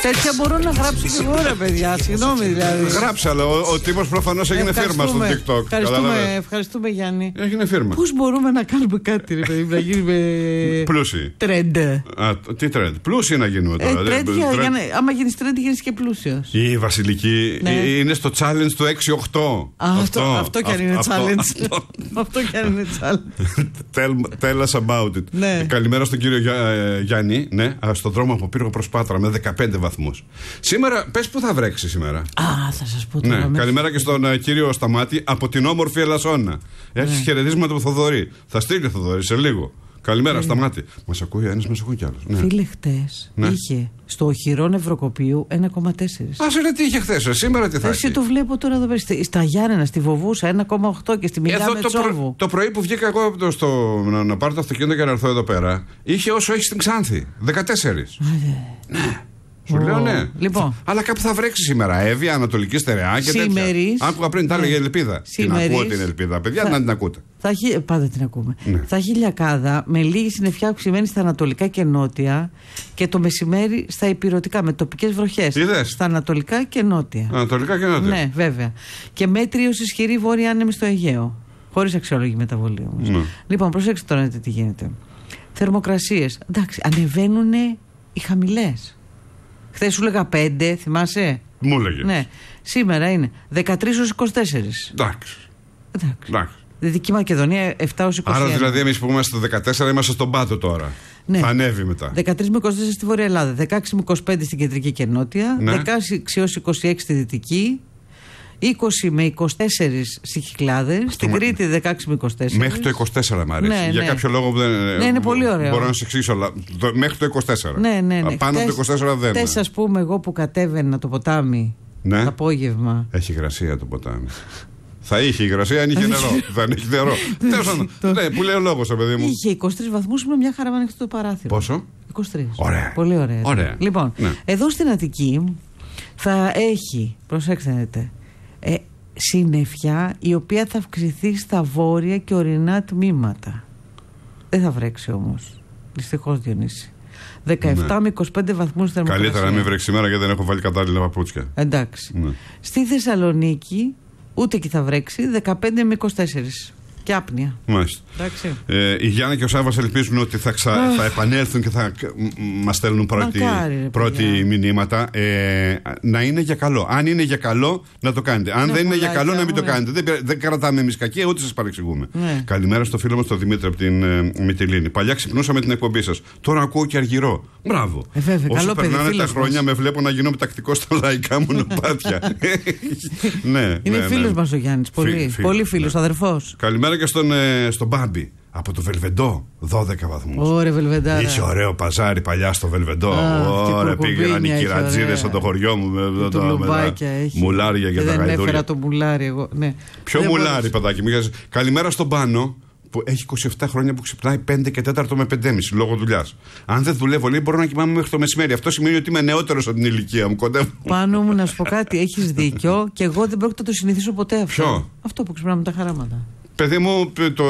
Τέτοια μπορώ να γράψω και εγώ, ρε παιδιά. Συγγνώμη δηλαδή. Γράψε, αλλά ο τύπος προφανώς έγινε φίρμα στο TikTok. Ευχαριστούμε, Γιάννη. Έγινε φίρμα. Πώς μπορούμε να κάνουμε κάτι, ρε παιδί, να γίνουμε. Πλούσιοι. Τρέντ. Τι τρέντ. Πλούσιοι να γίνουμε τώρα. Άμα γίνεις τρέντ, γίνεις και πλούσιος. Η Βασιλική είναι στο challenge του 6-8. Αυτό κι αν είναι challenge. Αυτό κι αν είναι challenge. Tell us about it. Καλημέρα στον κύριο Γιάννη. Ναι, στον δρόμο από Πύργο προς Πάτρα με 15 βαθμούς. Σήμερα, πες που θα βρέξει σήμερα. Θα σας πω τώρα. Καλημέρα και στον κύριο Σταμάτη από την όμορφη Ελασσόνα. Έχεις χαιρετίσματα του Θοδωρή. Θα στείλει ο Θοδωρή σε λίγο. Καλημέρα, Σταμάτη. Μας ακούει ένας, μας ακούει κι άλλος. Φίλε, χτες είχε στο οχυρό Νευροκοπίου 1,4. Ας ρε, τι είχε χθες, σήμερα τι θα έχει. Εσύ το βλέπω τώρα εδώ πέρα. Στα Γιάννενα, στη Βοβούσα 1,8 και στη Μιλιά Μετσόβου. Το πρωί που βγήκα εγώ να πάρω το αυτοκίνητο και να έρθω εδώ πέρα, είχε όσο έχει στην Ξάνθη. 14. Ναι. Σου λέω ναι. Λοιπόν. Αλλά κάπου θα βρέξει σήμερα. Εύβοια, Ανατολική Στερεά και τέτοια. Άκουγα πριν, τα έλεγε Ελπίδα. Την ακούω την Ελπίδα. Παιδιά, να την ακούτε. Πάντα την ακούμε. Θα έχει λιακάδα με λίγη συννεφιά αυξημένη στα ανατολικά και νότια και το μεσημέρι στα υπηρετικά με τοπικές βροχές. Στα ανατολικά και νότια. Ανατολικά και νότια. Ναι, βέβαια. Και μέτρη ως ισχυρή βόρεια άνεμη στο Αιγαίο. Χωρίς αξιόλογη μεταβολή όμως. Λοιπόν, προσέξτε τώρα τι γίνεται. Θερμοκρασίες. Εντάξει, ανεβαίνουν οι χαμηλές. Χθες σου έλεγα 5, θυμάσαι. Μου έλεγε. Ναι. Σήμερα είναι 13 ως 24. Εντάξει. Δυτική Μακεδονία 7 ως 21. Άρα δηλαδή εμείς που είμαστε στο 14 είμαστε στον πάτο τώρα. Ναι. Θα ανέβει μετά. 13 με 24 στη Βόρεια Ελλάδα, 16 με 25 στην Κεντρική και Νότια, 16 ως 26 στη Δυτική, 20 με 24 στις Κυκλάδες, στην Κρήτη 16 με 24. Μέχρι το 24 μου αρέσει. Για κάποιο λόγο που δεν. Ναι, είναι πολύ ωραίο. Μπορώ να σε εξηγήσω, αλλά μέχρι το 24. Ναι. Πάνω από το 24 δεν. Χθες, ας πούμε, εγώ που κατέβαινα το ποτάμι το απόγευμα. Έχει υγρασία το ποτάμι. Θα είχε υγρασία αν είχε νερό. Δεν έχει νερό. Ναι, που λέει ο λόγος, παιδί μου. Είχε 23 βαθμούς, ήμουν μια χαρά να ανοιχτό το παράθυρο. Πόσο? 23. Ωραία. Πολύ ωραία. Λοιπόν, ναι. Εδώ στην Αττική θα έχει, προσέξτε, συννεφιά η οποία θα αυξηθεί στα βόρεια και ορεινά τμήματα. Δεν θα βρέξει όμως. Δυστυχώς, Διονύση. 17 με 25 βαθμούς θερμοκρασία. Καλύτερα να μην βρέξει σήμερα γιατί δεν έχω βάλει κατάλληλα παπούτσια. Εντάξει. Στη Θεσσαλονίκη ούτε εκεί θα βρέξει, 15 με 24. Και άπνοια. Μάλιστα. Η Γιάννα και ο Σάββας ελπίζουν ότι θα επανέλθουν και θα μας στέλνουν πρώτη μηνύματα. Να είναι για καλό. Αν είναι για καλό, να το κάνετε. Αν δεν είναι για καλό, να μην το κάνετε. Δεν κρατάμε εμείς κακία, ούτε σας παρεξηγούμε. Καλημέρα στο φίλο μας τον Δημήτρη από την Μυτιλήνη. Παλιά ξυπνούσα με την εκπομπή σας. Τώρα ακούω και Αργυρό. Μπράβο. Όσο περνάνε τα χρόνια, με βλέπω να γίνομαι τακτικό στα λαϊκά μονοπάτια. Είναι φίλος μας ο Γιάννης. Πολύ φίλος, αδερφός. Καλημέρα και στον Μπάμπη από το Βελβεντό, 12 βαθμούς. Ωραία, Βελβεντάρα. Είχε ωραίο παζάρι παλιά στο Βελβεντό. Ωραία, πήγαιναν οι κυρατζίδες από το χωριό μου με τα μουλάρια και τα γαϊδούρια. Δεν έφερα το μουλάρι εγώ. Ναι. Ποιο μουλάρι, παιδάκι μου. Καλημέρα στον Πάνο που έχει 27 χρόνια που ξυπνάει 5 και 4 με 5,5 λόγω δουλειάς. Αν δεν δουλεύω, λέει, μπορώ να κοιμάμαι μέχρι το μεσημέρι. Αυτό σημαίνει ότι είμαι νεότερος από την ηλικία μου. Κοντεύω. Πάνω μου, να σου πω κάτι, έχεις δίκιο και εγώ δεν πρόκειται να το συνηθίσω ποτέ αυτό. Ποιο? Αυτό που ξυπνάμε τα χαράματα. Παιδί μου, το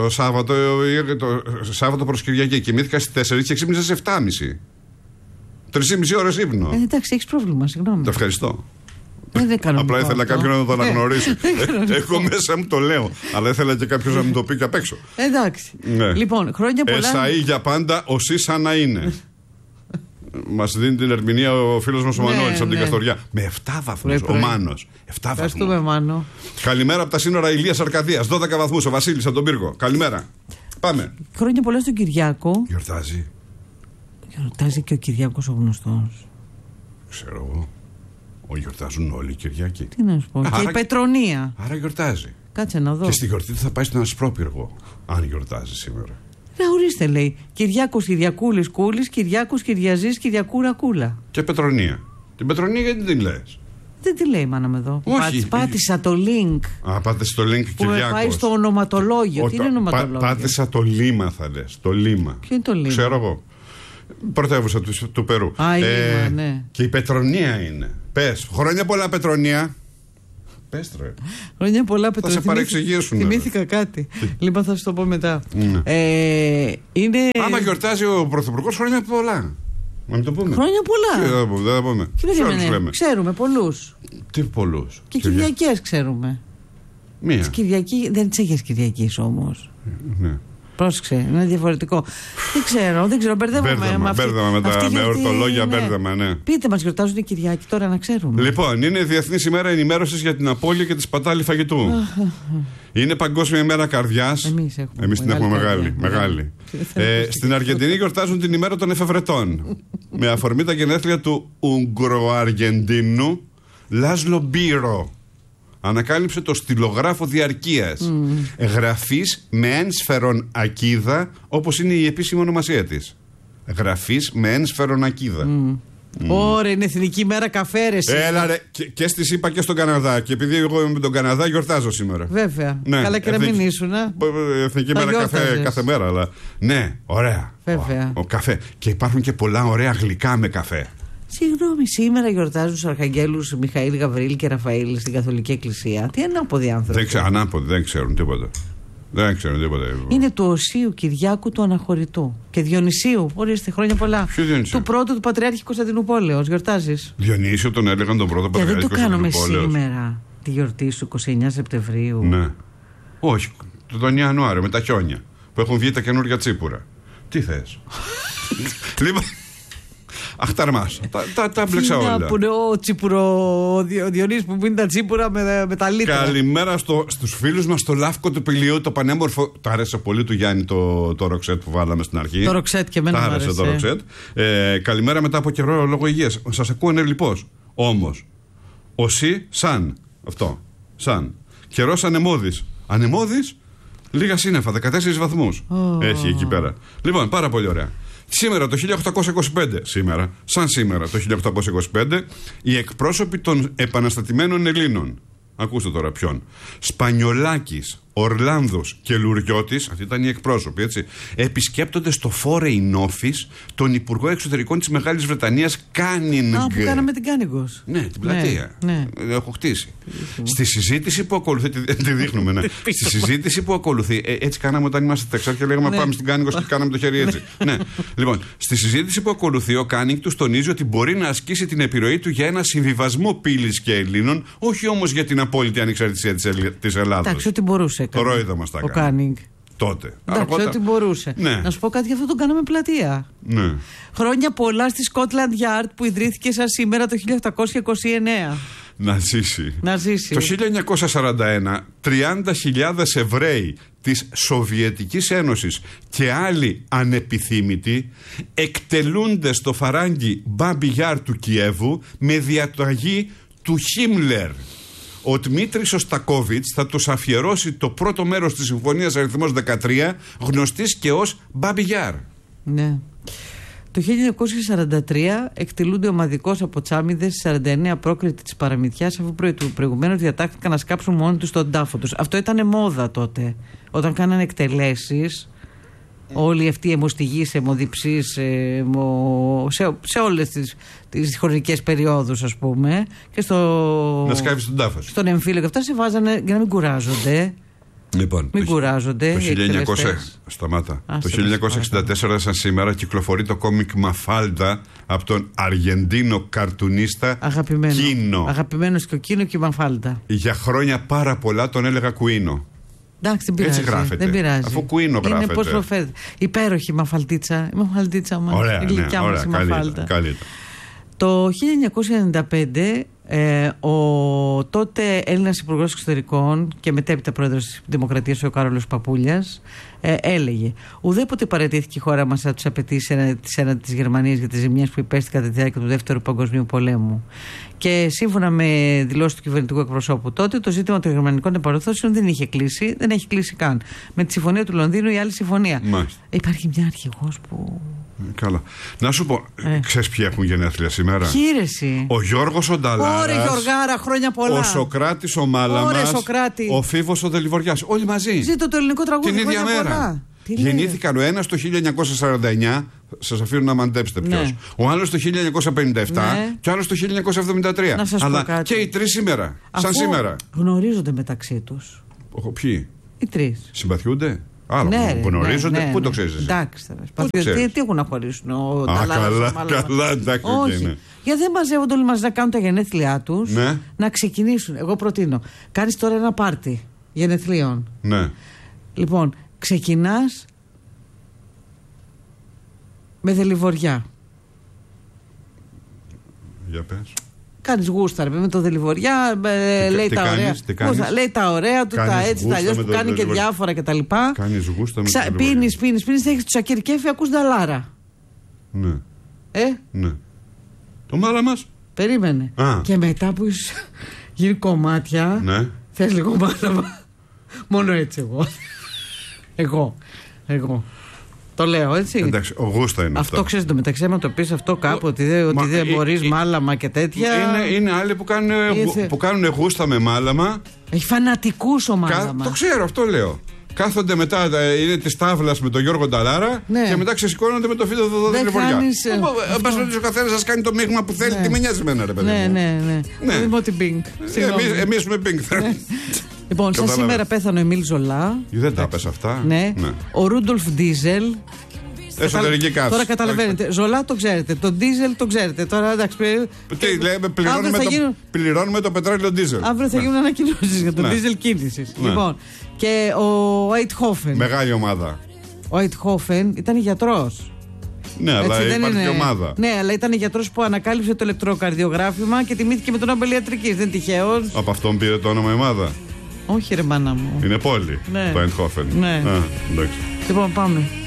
Σάββατο προς Κυριακή κοιμήθηκα στις 4 και ξύπνησα στις 7,5. 3,5 ώρες ύπνο. Εντάξει, έχεις πρόβλημα, συγγνώμη. Το ευχαριστώ. Απλά ήθελα κάποιον να το αναγνωρίσει. Εγώ μέσα μου το λέω. Αλλά ήθελα και κάποιος να μου το πει και απ' έξω. Εντάξει. Λοιπόν, χρόνια πολλά. Εσαΐ για πάντα, οσί σαν να είναι. Μας δίνει την ερμηνεία ο φίλος μας ο Μανώλης από την Καστοριά. Με 7 βαθμούς. Ο Μάνος. 7 βαθμούς. Μάνο. Καλημέρα από τα σύνορα Ηλίας Αρκαδίας. 12 βαθμούς. Ο Βασίλης από τον Πύργο. Καλημέρα. Πάμε. Χρόνια πολλά στον Κυριάκο. Γιορτάζει. Γιορτάζει και ο Κυριάκος ο γνωστός. Ξέρω εγώ. Γιορτάζουν όλοι οι Κυριακοί. Τι να σου πω. Και η Πετρονία. Άρα γιορτάζει. Κάτσε να δω. Και στη γιορτή θα πάει στον Ασπρόπυργο. Αν γιορτάζει σήμερα. Ορίστε, λέει. Κυριάκος Κυριακούλης Κούλης, Κυριάκος Κυριαζής Κυριακούρα Κούλα. Και Πετρονία. Την Πετρονία γιατί την λες? Δεν τη λέει η μάνα με εδώ. Όχι. Πάτησα το link. Πάτησε το link που Κυριάκος. πάει στο ονοματολόγιο. Τι είναι ονοματολόγιο? Πάτησα το Λίμα θα λες. Το Λίμα. Ποιο είναι το Λίμα? Ξέρω εγώ. Πρωτεύουσα του Περού. Λίμα, ναι. Και η Πετρονία είναι. Πες. Χρόνια πολλά, Πετρονία. Πες τρε. Χρόνια πολλά, Πετρονία. Θα σε παρεξηγήσουν. Θυμήθηκα κάτι. Λοιπόν, θα σου το πω μετά. Άμα γιορτάζει ο Πρωθυπουργός, χρόνια πολλά. Να το πούμε. Χρόνια πολλά. Δεν θα πούμε. Ξέρουμε πολλούς. Τι πολλούς? Και Κυριακές ξέρουμε. Μία. Κυριακή, δεν τις έχεις Κυριακής όμως. Ναι. Πρόσεξε, είναι διαφορετικό. Δεν ξέρω, μπερδεύομαι με ορθολόγια, μπέρδεμα, ναι. Πείτε μας, γιορτάζουν οι Κυριακοί τώρα να ξέρουμε. Λοιπόν, είναι Διεθνής ημέρα ενημέρωσης για την απώλεια και τη σπατάλη φαγητού. Είναι Παγκόσμια ημέρα καρδιάς. Εμείς την έχουμε μεγάλη. Στην Αργεντινή γιορτάζουν την ημέρα των εφευρετών. Με αφορμή τα γενέθλια του Ουγγροαργεντίνου Λάσλο Μπίρο. Ανακάλυψε το στυλογράφο διαρκείας. Γραφής με ένσφαιρον ακίδα, όπως είναι η επίσημη ονομασία της. Γραφής με ένσφαιρον ακίδα. Ωραία, είναι Εθνική Μέρα καφέ, ρε. Έλα, ρε. Και στη ΣΥΠΑ και στον Καναδά. Και επειδή εγώ είμαι με τον Καναδά, γιορτάζω σήμερα. Βέβαια. Ναι, καλά και να μην ήσουν. Εθνική Μέρα καφέ κάθε μέρα, αλλά. Ναι, ωραία. Βέβαια. Ο καφέ. Και υπάρχουν και πολλά ωραία γλυκά με καφέ. Συγγνώμη, σήμερα γιορτάζουν τους αρχαγγέλους Μιχαήλ, Γαβριήλ και Ραφαήλ στην Καθολική Εκκλησία. Τι ανάποδοι άνθρωποι. Ανάποδοι, δεν ξέρουν τίποτα. Είναι του Οσίου Κυριάκου του Αναχωρητού και Διονυσίου. Ορίστε, χρόνια πολλά. Του πρώτου του Πατριάρχη Κωνσταντινούπολεως. Γιορτάζεις. Διονύσιο τον έλεγαν τον πρώτο Πατριάρχη Κωνσταντινούπολεως. Και δεν το κάνουμε σήμερα τη γιορτή σου 29 Σεπτεμβρίου. Ναι. Όχι, τον Ιανουάριο με τα χιόνια που έχουν βγει τα καινούργια τσίπουρα. Τι θες? Λοιπόν. Αχταρμάς. Τα μπλέξα όλα. Που είναι ο τσίπουρο, ο Διονύσης που πίνει τα τσίπουρα με τα λίτρα. Καλημέρα στους φίλους μας στο Λάφκο του Πηλιού, το πανέμορφο. Τ' άρεσε πολύ του Γιάννη το ροξέτ που βάλαμε στην αρχή. Το ροξέτ και εμένα μου άρεσε. Το ροξέτ. Καλημέρα μετά από καιρό λόγω υγείας. Σας ακούω νευλιπώς. Όμως, οσί σαν. Αυτό. Σαν. Καιρός ανεμώδης. Ανεμώδης, λίγα σύννεφα, 14 βαθμούς. Έχει εκεί πέρα. Λοιπόν, πάρα πολύ ωραία. Σήμερα το 1825, σαν σήμερα το 1825, οι εκπρόσωποι των επαναστατημένων Ελλήνων, ακούστε τώρα ποιον, Σπανιολάκης, Ορλάνδος και Λουριώτης, αυτοί ήταν οι εκπρόσωποι, έτσι, επισκέπτονται στο Foreign Office τον Υπουργό Εξωτερικών της Μεγάλης Βρετανίας Κάνινγκ. Που κάναμε την Κάνιγκος. Ναι, την πλατεία. Ναι. Έχω χτίσει. Στη συζήτηση που ακολουθεί. Τη δείχνουμε, ναι. Στη συζήτηση που ακολουθεί. Έτσι κάναμε όταν είμαστε Τεξάρ και λέγαμε πάμε στην Κάνιγκος και κάναμε το χέρι έτσι. Ναι. Λοιπόν, στη συζήτηση που ακολουθεί, ο Κάνινγκ του τονίζει ότι μπορεί να ασκήσει την επιρροή του για ένα συμβιβασμό πύλης και Ελλήνων, όχι όμως για την απόλυτη ανεξαρτησία της Ελλάδος. Εντάξει, ό,τι μπορούσε. Το Ρόιδο μας τα έκανε. Ο Κάνινγκ. Τότε. Εντάξει, ό,τι μπορούσε. Ναι. Να σου πω κάτι, γι' αυτό τον κάναμε πλατεία. Ναι. Χρόνια πολλά στη Scotland Yard που ιδρύθηκε σαν σήμερα το 1829. Να ζήσει. Να ζήσει. Το 1941, 30.000 Εβραίοι της Σοβιετικής Ένωσης και άλλοι ανεπιθύμητοι εκτελούνται στο φαράγγι Μπάμπι Γιάρ του Κιέβου με διαταγή του Χίμλερ. Ο Δημήτρης Σωστακόβιτς θα τους αφιερώσει το πρώτο μέρος της συμφωνίας αριθμός 13, γνωστής και ως Μπάμπι Γιάρ. Ναι. Το 1943 εκτελούνται ομαδικώς από Τσάμιδες 49 πρόκριτοι της παραμυθιάς, αφού προηγουμένως διατάχθηκαν να σκάψουν μόνοι τους τον τάφο τους. Αυτό ήταν μόδα τότε. Όταν κάνανε εκτελέσεις, όλοι αυτοί οι αιμοστιγείς, αιμοδιψείς, σε όλες τις χρονικές περιόδους, ας πούμε, και να σκάφεις τον τάφο. Στον εμφύλιο και αυτά σε βάζανε για να μην κουράζονται. Λοιπόν, μην κουράζονται. Το 1964 σαν σήμερα κυκλοφορεί το κόμικ Μαφάλτα από τον Αργεντίνο καρτουνίστα Κίνο. Αγαπημένος και ο Κίνο και η Μαφάλτα. Για χρόνια πάρα πολλά τον έλεγα Κουίνο. Εντάξει, δεν πειράζει. Έτσι γράφεται. Δεν πειράζει. Αφού Κουίνο γράφεται. Είναι πώς προφέρεται. Υπέροχη μαφαλτίτσα. Η μαφαλτίτσα μας. Ωραία, η γλυκιά μας η μαφάλτα. Καλύτερα. Το 1995 ο τότε Έλληνας Υπουργός Εξωτερικών και μετέπειτα Πρόεδρος της Δημοκρατίας, ο Κάρολος Παπούλιας, έλεγε: ουδέποτε παραιτήθηκε η χώρα μας από τις απαιτήσεις έναντι της Γερμανίας για τις ζημιές που υπέστη κατά τη διάρκεια του Δεύτερου Παγκοσμίου Πολέμου. Και σύμφωνα με δηλώσεις του κυβερνητικού εκπροσώπου τότε, το ζήτημα των γερμανικών επανορθώσεων δεν είχε κλείσει, δεν έχει κλείσει καν. Με τη συμφωνία του Λονδίνου η άλλη συμφωνία. Μάλιστα. Υπάρχει μια αρχηγός που. Καλά. Να σου πω, ξέρεις ποιοι έχουν γενέθλια σήμερα? Χείρεση. Ο Γιώργος ο Νταλάρας. Ωρε Γιωργάρα, χρόνια πολλά. Ο Σοκράτης ο Μάλαμας. Σοκράτη. Ο Φίβος ο Δελιβοριάς. Όλοι μαζί. Ζήτω το ελληνικό τραγούδι. Την ίδια μέρα. Γεννήθηκαν ο ένας το 1949. Σας αφήνω να μαντέψετε ποιος. Ναι. Ο άλλος το 1957 και ο άλλος το 1973. Να σας αλλά πω κάτι. Και οι τρεις σήμερα. Αφού σαν σήμερα. Γνωρίζονται μεταξύ τους. Ποιοι? Οι τρεις. Συμπαθιούνται. Άλλο που γνωρίζονται, πού το ξέρεις εσύ? Εντάξει, τι έχουν να χωρίσουν ο καλά, εντάξει. Όχι. Γιατί δεν μαζεύονται όλοι μαζί να κάνουν τα γενέθλιά τους, να ξεκινήσουν. Εγώ προτείνω, κάνεις τώρα ένα πάρτι γενεθλίων. Ναι. Λοιπόν, ξεκινάς με δελιβοριά. Για πες. Κάνεις γούστα με το δελιβοριά, λέει τα ωραία. Λέει τα ωραία του, τα έτσι, τα αλλιώς, του κάνει και διάφορα κτλ. Κάνεις γούστα με το δελιβοριά. Πίνεις, έχεις του σακυρκέφι, ακούς νταλάρα. Ναι. Ναι. Το μάλα μας. Περίμενε. Και μετά που γίνει κομμάτια, θες λίγο μάλαμα. Μόνο έτσι εγώ. Το λέω έτσι. Εντάξει, ο γούστα είναι αυτό. Ξέρεις το μεταξύ, άμα το πεις αυτό κάπου, ότι δεν μπορείς μάλαμα και τέτοια. Είναι άλλοι που κάνουν γούστα με μάλαμα. Έχει φανατικούς ο μάλαμα. Το ξέρω, αυτό λέω. Κάθονται μετά, είναι τη τάβλα με τον Γιώργο Νταλάρα και μετά ξεσηκώνονται με το φίλο του Δελιβοριά. Εν πάση περιπτώσει, ο καθένας σας κάνει το μείγμα που θέλει. Τι με νοιάζει εμένα, ρε παιδί. Ναι. Δημότη Μπίνγκ. Εμείς με Μπίνγκ. Λοιπόν, σαν σήμερα πέθανε ο Εμίλ Ζολά. Δεν τα πες αυτά. Ναι. Ο Ρούντολφ Ντίζελ. Εσωτερική καύση. Τώρα καταλαβαίνετε. Ζολά το ξέρετε. Το Ντίζελ το ξέρετε. Τώρα εντάξει. Τι λέμε, πληρώνουμε το πετρέλαιο Ντίζελ. Αύριο θα γίνουν ανακοινώσεις για το Ντίζελ κίνησης. Λοιπόν. Και ο Αιτχόφεν. Μεγάλη ομάδα. Ο Αιτχόφεν ήταν γιατρός. Ναι, αλλά υπάρχει ομάδα. Ναι, αλλά ήταν γιατρός που ανακάλυψε το ηλεκτροκαρδιογράφημα και τιμήθηκε με τον Νόμπελ Ιατρικής. Δεν τυχαίος. Από αυτόν πήρε το όνομα η ομάδα. Όχι, ρε μάνα μου. Είναι πόλη. Το Αιτχόφεν. Ναι. Εντάξει. Λοιπόν, πάμε.